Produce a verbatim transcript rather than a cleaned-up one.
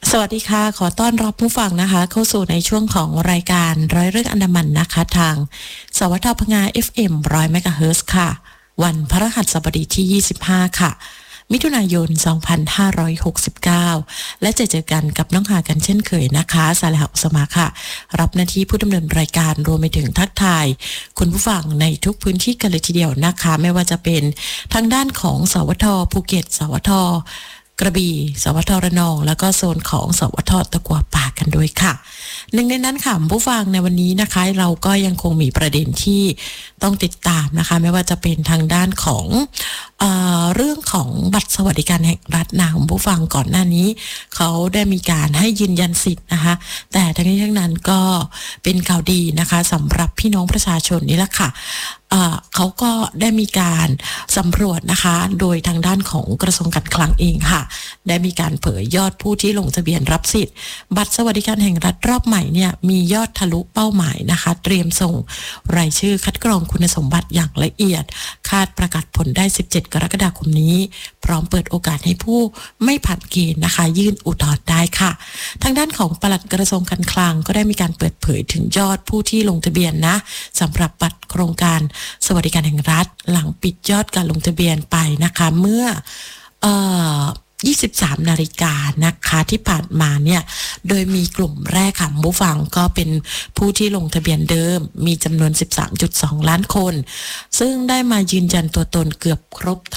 สวัสดีค่ะขอต้อนรับผู้ฟังนะคะเข้าสู่ในช่วงของรายการร้อยเรื่องอันดามันนะคะทางสวทพงา เอฟ เอ็ม หนึ่งร้อยเมกะเฮิรตซ์ค่ะวันพฤหัสบดีที่ยี่สิบห้าค่ะมิถุนายนสองพันห้าร้อยหกสิบเก้าและจะเจอกันกับน้องหากันเช่นเคยนะคะสาเลหะอุสมาค่ะรับหน้าที่ผู้ดำเนินรายการรวมไปถึงทักทายคุณผู้ฟังในทุกพื้นที่กันเลยทีเดียวนะคะไม่ว่าจะเป็นทางด้านของสวทภูเก็ตสวทกระบี่สวทระนองแล้วก็โซนของสวทตะกัวป่ากันด้วยค่ะหนึ่งในนั้นค่ะผู้ฟังในวันนี้นะคะเราก็ยังคงมีประเด็นที่ต้องติดตามนะคะไม่ว่าจะเป็นทางด้านของเอ่อเรื่องของบัตรสวัสดิการแห่งรัฐนะคุณผู้ฟังก่อนหน้านี้เขาได้มีการให้ยืนยันสิทธิ์นะคะแต่ทั้งนี้ทั้งนั้นก็เป็นข่าวดีนะคะสำหรับพี่น้องประชาชนนี่แหละค่ะเอ่อเขาก็ได้มีการสำรวจนะคะโดยทางด้านของกระทรวงการคลังเองค่ะได้มีการเผยยอดผู้ที่ลงทะเบียนรับสิทธิ์บัตรสวัสดิการแห่งรัฐรอบใหม่เนี่ยมียอดทะลุเป้าหมายนะคะเตรียมส่งรายชื่อคัดกรองคุณสมบัติอย่างละเอียดคาดประกาศผลได้สิบเจ็ดกรกฎาคมนี้พร้อมเปิดโอกาสให้ผู้ไม่ผ่านเกณฑ์นะคะยื่นอุทธรณ์ได้ค่ะทางด้านของปลัดกระทรวงการคลังก็ได้มีการเปิดเผยถึงยอดผู้ที่ลงทะเบียนนะสำหรับบัตรโครงการสวัสดิการแห่งรัฐหลังปิดยอดการลงทะเบียนไปนะคะเมื่อเอ่อยี่สิบสามนาฬิกานะคะที่ผ่านมาเนี่ยโดยมีกลุ่มแรกค่ะผู้ฟังก็เป็นผู้ที่ลงทะเบียนเดิมมีจำนวน สิบสามจุดสอง ล้านคนซึ่งได้มายืนยันตัวตนเกือบครบ